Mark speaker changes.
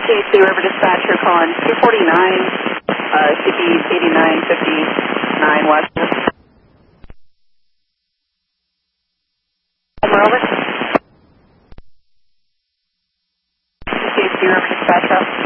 Speaker 1: CHC River Dispatcher calling 249, CP 8959 West. Over. CHC River Dispatcher.